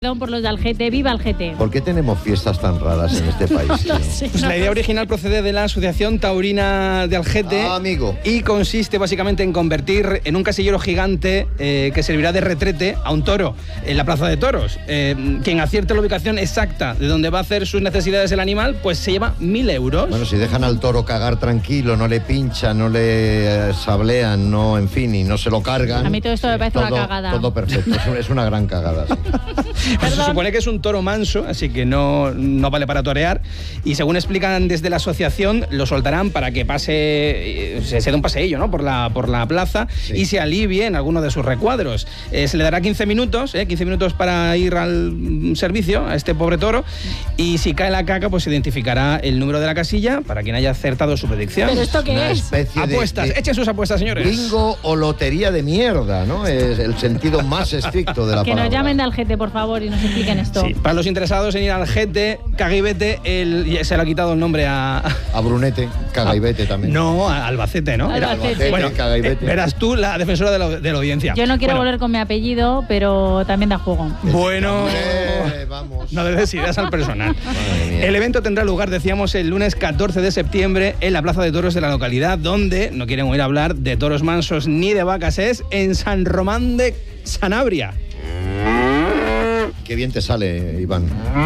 Por los de Algete, ¡viva Algete! ¿Por qué tenemos fiestas tan raras en este país? No sé, pues la idea original procede de la Asociación Taurina de Algete. Amigo. Y consiste básicamente en convertir en un casillero gigante que servirá de retrete a un toro en la Plaza de Toros. Quien acierte la ubicación exacta de donde va a hacer sus necesidades el animal, pues se lleva 1.000 euros. Bueno, si dejan al toro cagar tranquilo, no le pinchan, no le sablean, no, en fin, y no se lo cargan. A mí todo esto me parece una cagada. Todo perfecto, es una gran cagada. Sí. Pues se supone que es un toro manso, así que no vale para torear. Y según explican desde la asociación, lo soltarán para que se dé un paseillo, ¿no? por la plaza, sí, y se alivie en alguno de sus recuadros. Se le dará 15 minutos para ir al servicio a este pobre toro. Y si cae la caca, pues se identificará el número de la casilla para quien haya acertado su predicción. ¿Pero esto qué es? Apuestas, echen sus apuestas, señores. Bingo o lotería de mierda, ¿no? Es el sentido más estricto de la palabra. Que nos llamen de Algete, por favor, y nos expliquen esto. Sí, para los interesados en ir al Algete, Cagaibete, se le ha quitado el nombre a Brunete, Cagaibete también. No, a Albacete, ¿no? Albacete. Bueno, Cagaibete. Verás tú la defensora de la audiencia. Yo no quiero volver con mi apellido, pero también da juego. Bueno, vamos. No des ideas al personal. El evento tendrá lugar, decíamos, el lunes 14 de septiembre en la Plaza de Toros de la localidad, donde no quieren oír hablar de toros mansos ni de vacas, es en San Román de Sanabria. Qué bien te sale, Iván.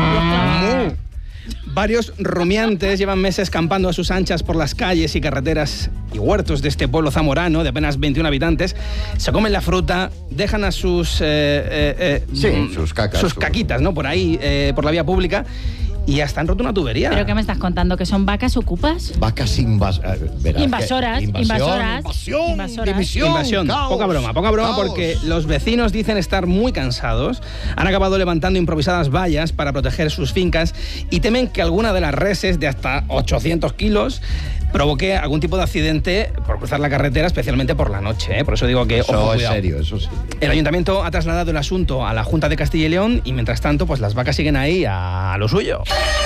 Varios rumiantes llevan meses campando a sus anchas por las calles y carreteras y huertos de este pueblo zamorano de apenas 21 habitantes. Se comen la fruta, dejan a sus caquitas, ¿no? Por ahí, por la vía pública. Y hasta han roto una tubería. ¿Pero qué me estás contando? ¿Que son vacas ocupas? Vacas invasoras. Invasión. Poca broma, porque los vecinos dicen estar muy cansados. Han acabado levantando improvisadas vallas para proteger sus fincas y temen que alguna de las reses de hasta 800 kilos provoque algún tipo de accidente por cruzar la carretera, especialmente por la noche, ¿eh? Por eso digo que ojo, es serio, eso sí. El ayuntamiento ha trasladado el asunto a la Junta de Castilla y León y mientras tanto, pues las vacas siguen ahí a lo suyo.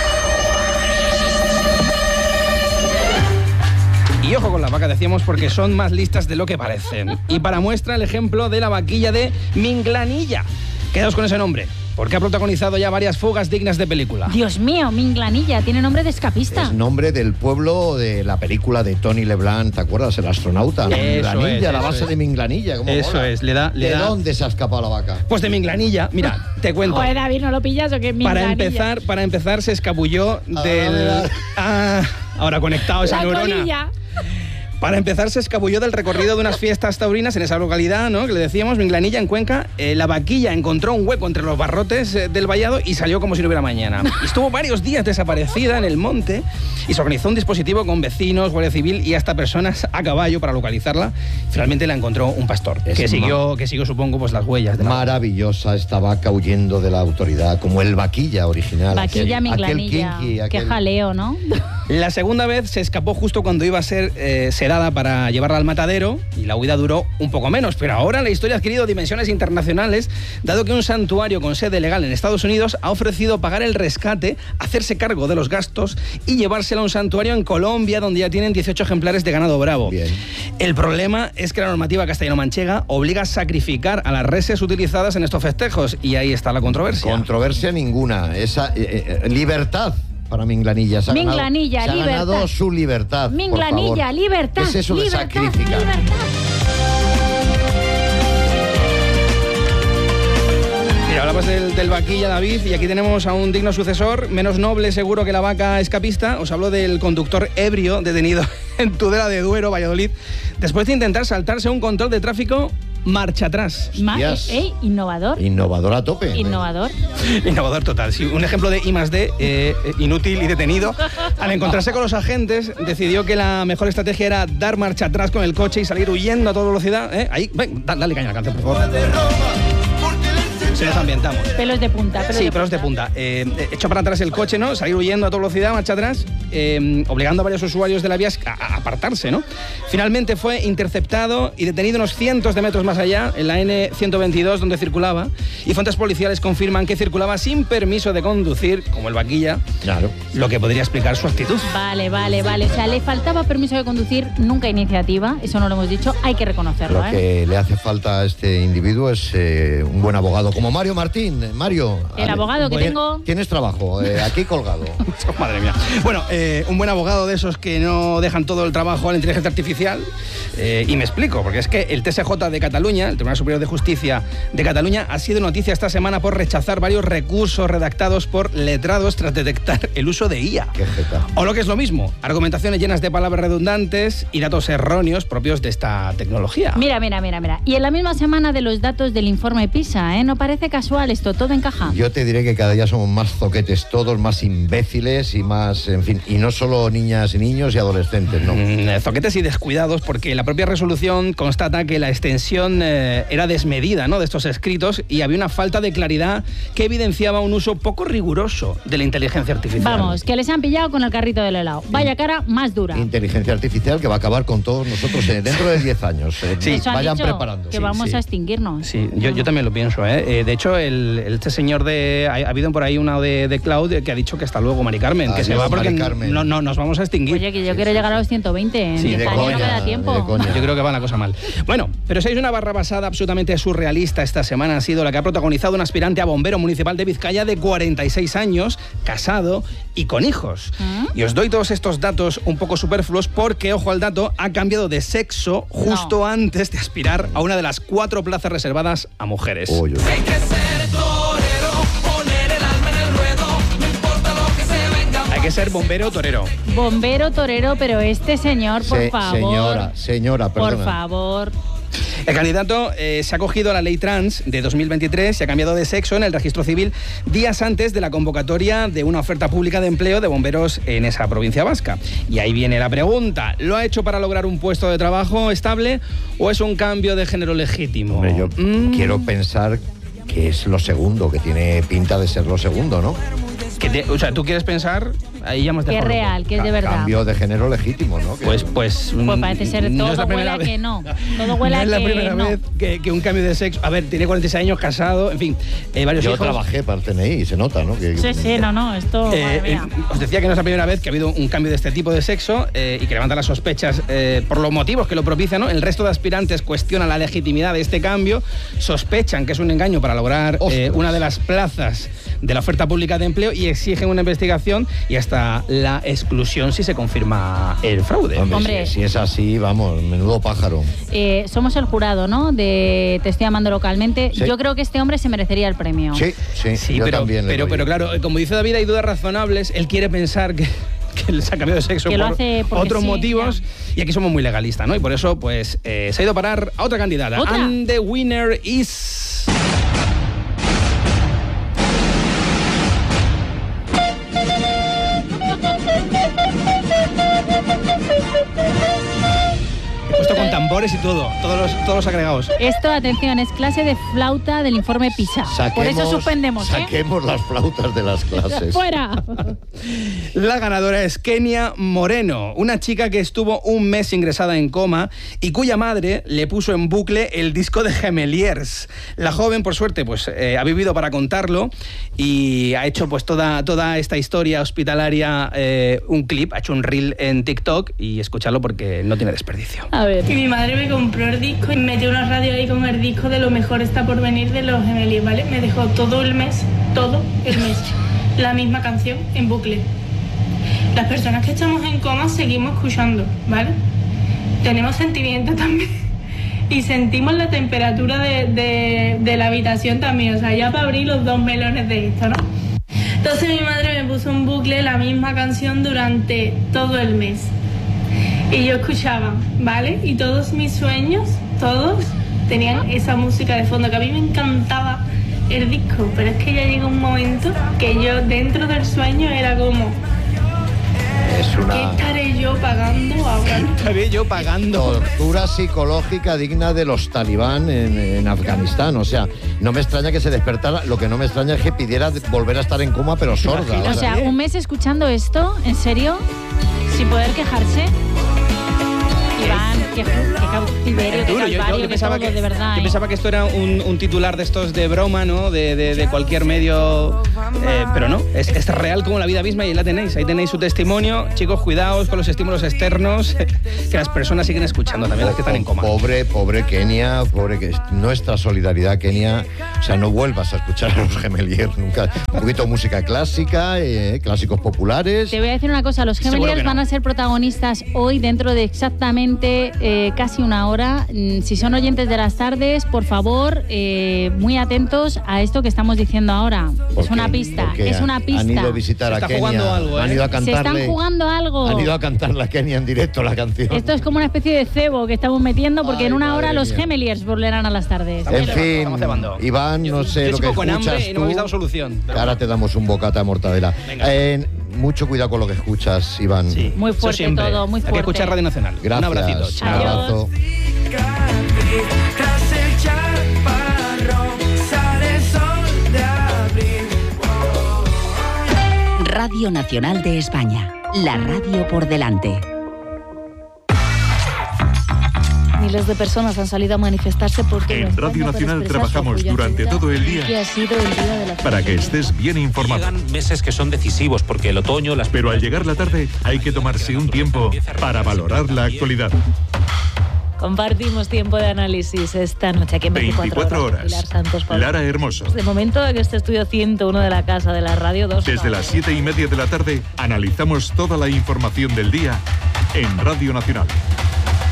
Y ojo con las vacas, decíamos, porque son más listas de lo que parecen. Y para muestra el ejemplo de la vaquilla de Minglanilla. Quedaos con ese nombre, porque ha protagonizado ya varias fugas dignas de película. Dios mío, Minglanilla, tiene nombre de escapista. Es nombre del pueblo de la película de Tony Leblanc, ¿te acuerdas? El astronauta. Minglanilla, la base de Minglanilla. Eso mola. Es, ¿De dónde se ha escapado la vaca? Pues de Minglanilla, mira, te cuento. Joder, David, ¿no lo pillas o qué? Minglanilla. Para empezar, se escabulló del... ahora conectado esa neurona. Colilla. Para empezar, se escabulló del recorrido de unas fiestas taurinas en esa localidad, ¿no? Que le decíamos, Minglanilla, en Cuenca. La vaquilla encontró un hueco entre los barrotes del vallado y salió como si no hubiera mañana. Y estuvo varios días desaparecida en el monte y se organizó un dispositivo con vecinos, Guardia Civil y hasta personas a caballo para localizarla. Finalmente la encontró un pastor, que siguió, supongo, pues las huellas de la... Maravillosa esta vaca huyendo de la autoridad, como el vaquilla original. Vaquilla Minglanilla. Qué jaleo, ¿no? La segunda vez se escapó justo cuando iba a ser sedada para llevarla al matadero y la huida duró un poco menos, pero ahora la historia ha adquirido dimensiones internacionales, dado que un santuario con sede legal en Estados Unidos ha ofrecido pagar el rescate, hacerse cargo de los gastos y llevársela a un santuario en Colombia, donde ya tienen 18 ejemplares de ganado bravo. Bien. El problema es que la normativa castellano-manchega obliga a sacrificar a las reses utilizadas en estos festejos y ahí está la controversia. Controversia ninguna, esa libertad. Para Minglanilla. Se ha ganado su libertad. Minglanilla, libertad. ¿Qué es eso de sacrificar? Libertad. Mira, hablabas del vaquilla, David, y aquí tenemos a un digno sucesor, menos noble seguro que la vaca escapista. Os hablo del conductor ebrio detenido en Tudela de Duero, Valladolid, después de intentar saltarse un control de tráfico marcha atrás. Innovador. Innovador a tope. Innovador. Innovador total. Sí, un ejemplo de I+D, inútil y detenido. Al encontrarse con los agentes, decidió que la mejor estrategia era dar marcha atrás con el coche y salir huyendo a toda velocidad. Ahí, ven, dale caña a la canción, por favor. Se nos ambientamos. Pelos de punta. Pelos de punta. Echó para atrás el coche, ¿no? Salir huyendo a toda velocidad, marcha atrás, obligando a varios usuarios de la vía a apartarse, ¿no? Finalmente fue interceptado y detenido unos cientos de metros más allá, en la N122, donde circulaba, y fuentes policiales confirman que circulaba sin permiso de conducir, como el vaquilla, claro, lo que podría explicar su actitud. Vale. O sea, le faltaba permiso de conducir, nunca iniciativa, eso no lo hemos dicho, hay que reconocerlo. Lo que le hace falta a este individuo es un buen abogado como como Mario Martín. Mario. El abogado que tengo. Tienes trabajo, aquí colgado. Madre mía. Bueno, un buen abogado de esos que no dejan todo el trabajo a la inteligencia artificial. Y me explico, porque es que el TSJ de Cataluña, el Tribunal Superior de Justicia de Cataluña, ha sido noticia esta semana por rechazar varios recursos redactados por letrados tras detectar el uso de IA. Qué jeta. O lo que es lo mismo, argumentaciones llenas de palabras redundantes y datos erróneos propios de esta tecnología. Mira. Y en la misma semana de los datos del informe PISA, ¿eh? No parece casual esto, todo encaja. Yo te diré que cada día somos más zoquetes todos, más imbéciles y más, en fin, y no solo niñas y niños y adolescentes, ¿no? Zoquetes y descuidados, porque la propia resolución constata que la extensión era desmedida, ¿no?, de estos escritos, y había una falta de claridad que evidenciaba un uso poco riguroso de la inteligencia artificial. Vamos, que les han pillado con el carrito del helado. Vaya cara más dura. Inteligencia artificial que va a acabar con todos nosotros dentro de 10 años. Sí. Vayan preparando. Que vamos a extinguirnos. Sí, yo también lo pienso, ¿eh? De hecho, este señor ha habido por ahí una de Cloud que ha dicho que hasta luego, Mari Carmen, que se va porque no nos vamos a extinguir. Oye, que yo quiero llegar a los 120. En 10 años no me da tiempo. Yo creo que va la cosa mal. Bueno, pero si hay una barra basada absolutamente surrealista esta semana, ha sido la que ha protagonizado un aspirante a bombero municipal de Vizcaya de 46 años, casado y con hijos. Y os doy todos estos datos un poco superfluos porque, ojo al dato, ha cambiado de sexo justo antes de aspirar a una de las 4 plazas reservadas a mujeres. Hay que ser torero, poner el alma en el ruedo, no importa lo que se venga. Hay que ser bombero torero. Bombero torero, pero este señor, por favor. Señora, perdona. Por favor. El candidato se ha acogido a la ley trans de 2023 y ha cambiado de sexo en el registro civil días antes de la convocatoria de una oferta pública de empleo de bomberos en esa provincia vasca. Y ahí viene la pregunta: ¿lo ha hecho para lograr un puesto de trabajo estable o es un cambio de género legítimo? Hombre, yo quiero pensar que es lo segundo, que tiene pinta de ser lo segundo, ¿no? O sea, ¿tú quieres pensar? Ahí ya hemos que es real, que es de verdad. Cambio de género legítimo, ¿no? Pues parece ser todo no huele a que no. Todo huele a que no. No es la primera vez que un cambio de sexo. A ver, tiene 46 años, casado, en fin, varios hijos. Yo trabajé para el CNI y se nota, ¿no? Sí, no, esto... os decía que no es la primera vez que ha habido un cambio de este tipo de sexo y que levanta las sospechas por los motivos que lo propician, ¿no? El resto de aspirantes cuestionan la legitimidad de este cambio, sospechan que es un engaño para lograr una de las plazas de la oferta pública de empleo y exigen una investigación y hasta la exclusión si se confirma el fraude. Hombre, si es así, vamos, menudo pájaro. Somos el jurado, ¿no? De Te estoy amando localmente. Sí. Yo creo que este hombre se merecería el premio. Sí, yo también. Pero claro, como dice David, hay dudas razonables. Él quiere pensar que se ha cambiado de sexo por otros motivos, y aquí somos muy legalistas, ¿no? Y por eso, pues, se ha ido a parar a otra candidata. And the winner is... He puesto con tambores y todo, todos los agregados. Esto, atención, es clase de flauta del informe PISA. Por eso suspendemos, Saquemos las flautas de las clases. ¡Fuera! La ganadora es Kenia Moreno, una chica que estuvo un mes ingresada en coma y cuya madre le puso en bucle el disco de Gemeliers. La joven, por suerte, pues ha vivido para contarlo y ha hecho pues toda esta historia hospitalaria un clip, ha hecho un reel en TikTok y escucharlo porque no tiene desperdicio. A ver. Y mi madre me compró el disco y me metió una radio ahí con el disco de Lo mejor está por venir de los Gemeliers, ¿vale? Me dejó todo el mes, la misma canción en bucle. Las personas que estamos en coma seguimos escuchando, ¿vale? Tenemos sentimientos también y sentimos la temperatura de la habitación también, o sea, ya para abrir los 2 melones de esto, ¿no? Entonces mi madre me puso en bucle la misma canción durante todo el mes. Y yo escuchaba, ¿vale? Y todos mis sueños, todos tenían esa música de fondo, que a mí me encantaba el disco, pero es que ya llegó un momento que yo dentro del sueño era como... ¿Qué estaré yo pagando ahora? Estaré yo pagando. Tortura psicológica digna de los talibán en Afganistán. O sea, no me extraña que se despertara. Lo que no me extraña es que pidiera volver a estar en coma, pero sorda. O sea, un mes escuchando esto, ¿en serio? Sin poder quejarse. Iván, qué cautiverio, qué calvario, qué todo, de verdad. Yo pensaba que esto era un titular de estos de broma, ¿no? De cualquier medio, pero no, es real como la vida misma y ahí la tenéis. Ahí tenéis su testimonio. Chicos, cuidaos con los estímulos externos, que las personas siguen escuchando también, las que están en coma. Pobre Kenia, nuestra solidaridad, Kenia. O sea, no vuelvas a escuchar a los Gemeliers nunca. Un poquito de música clásica, clásicos populares. Te voy a decir una cosa, los Gemeliers van a ser protagonistas hoy dentro de exactamente casi una hora. Si son oyentes de las tardes, por favor, muy atentos a esto que estamos diciendo ahora. Es una pista, es una pista. Han ido a visitar a Kenia, han ido a cantarle. Se están jugando algo. Han ido a cantarle a Kenia en directo la canción. Esto es como una especie de cebo que estamos metiendo porque en una hora los Gemeliers volverán a las tardes. En fin, Iván, no sé lo que con escuchas hambre y no me habéis dado solución. Ahora te damos un bocata de mortadela. Mucho cuidado con lo que escuchas, Iván. Sí. Muy fuerte todo, muy fuerte. Hay que escuchar Radio Nacional. Gracias. Un abracito. Un abrazo. Radio Nacional de España. La radio por delante. Miles de personas han salido a manifestarse porque... En Radio Nacional trabajamos durante todo el día para que estés bien informado. Llegan meses que son decisivos porque el otoño... Pero al llegar la tarde hay que tomarse un tiempo para valorar la actualidad. Compartimos tiempo de análisis esta noche aquí en 24 horas. Pilar Santos, Lara Hermoso. De momento en este estudio 101 de la Casa de la Radio 2. Desde las 7:30 de la tarde analizamos toda la información del día en Radio Nacional.